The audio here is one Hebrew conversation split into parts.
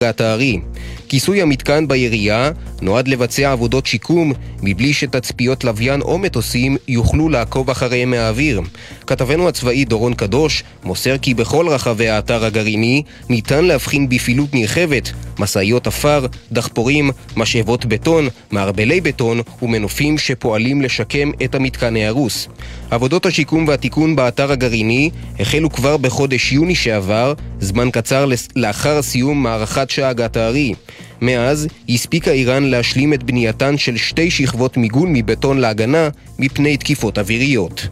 התארי. כיסוי המתקן בעירייה נועד לבצע עבודות שיקום מבלי שתצפיות לוויין או מטוסים יוכלו לעקוב אחריהם מהאוויר. כתבנו הצבאי דורון קדוש מוסר כי בכל רחבי האתר הגרעיני ניתן להבחין בפעילות נרחבת, מסעיות אפר, דחפורים, משאבות בטון, מערבלי בטון ומנופים שפועלים לשקם את המתקן ההרוס. עבודות השיקום והתיקון באתר הגרעיני החלו כבר בחודש יוני שעבר, זמן קצר לאחר סיום מערכת שאג התארי. מאז הספיקה איראן להשלים את בנייתן של 2 שכבות מיגון מבטון להגנה מפני תקיפות אוויריות.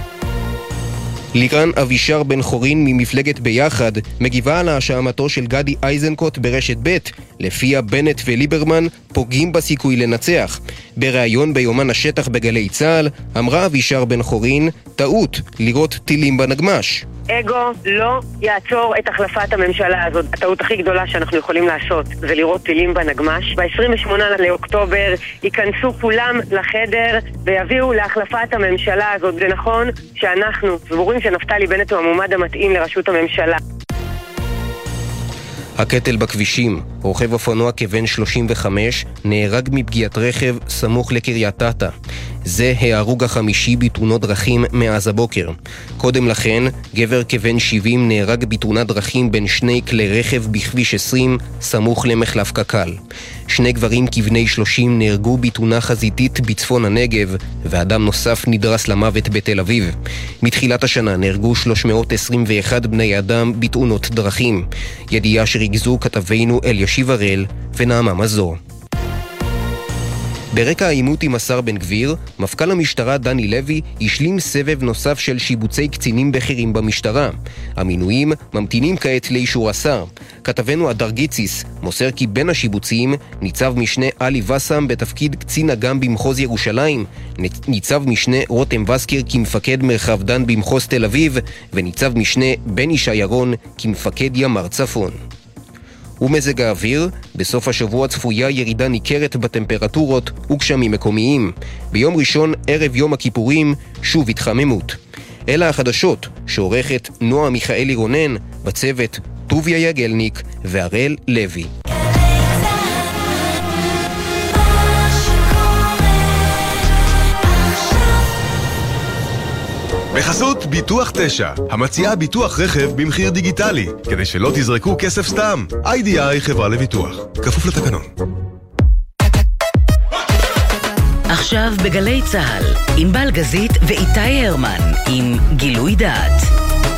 לירן אבישר בן חורין ממפלגת ביחד מגיבה על האשמתו של גדי איזנקוט ברשת ב' לפיה בנט וליברמן פוגעים בסיכוי לנצח. בריאיון ביומן השטח בגלי צה"ל אמרה אבישר בן חורין טעות לראות טילים בנגמש. אגו לא יעצור את החלפת הממשלה הזאת. הטעות הכי גדולה שאנחנו יכולים לעשות זה לראות טילים בנגמש. ב-28 לאוקטובר ייכנסו כולם לחדר ויביאו להחלפת הממשלה הזאת. זה נכון שאנחנו סבורים שנפתלי בנט הוא המועמד המתאים לראשות הממשלה. הקטל בכבישים. רוכב אופנוע כבן 35 נהרג מפגיעת רכב סמוך לקריית אתא. זה ההרוג החמישי בתאונות דרכים מאז הבוקר. קודם לכן, גבר כבן 70 נהרג בתאונת דרכים בין 2 כלי רכב בכביש 20 סמוך למחלף קק"ל. 2 גברים כבני 30 נהרגו בתאונה חזיתית בצפון הנגב, ואדם נוסף נדרס למוות בתל אביב. מתחילת השנה נהרגו 321 בני אדם בתאונות דרכים. ידיעה שריגזו כתבינו אלישיב הראל ונעמה מזור. ברקע העימות עם השר בן גביר, מפכ"ל המשטרה דני לוי השלים סבב נוסף של שיבוצי קצינים בכירים במשטרה. המינויים ממתינים כעת לאישור השר. כתבנו הדר גיציס מוסר כי בין השיבוצים ניצב משנה אלי וסם בתפקיד קצין אג"ם במחוז ירושלים, ניצב משנה רותם וסקר כמפקד מרחב דן במחוז תל אביב, וניצב משנה בן ישי ירון כמפקד ימ"ר צפון. ומזג האוויר, בסוף השבוע צפויה ירידה ניכרת בטמפרטורות וגשמים מקומיים. ביום ראשון ערב יום הכיפורים שוב התחממות. אלה החדשות שעורכת נועה מיכאלי רונן, בצוות טוביה יגלניק והראל לוי. בחסות ביטוח 9, המציעה ביטוח רכב במחיר דיגיטלי, כדי שלא תזרקו כסף סתם. IDI חברה לביטוח, כפוף לתקנון. עכשיו בגלי צהל, עם בלגזית ואיתי הרמן, עם גילוי דעת.